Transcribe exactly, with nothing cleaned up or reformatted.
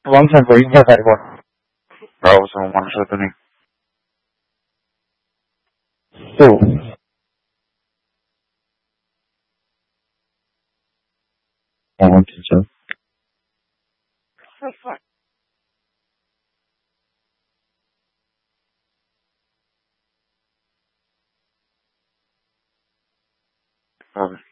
왕산고 인사사리고. 브라우저 왕서드니. 또. 어, 진짜. 어.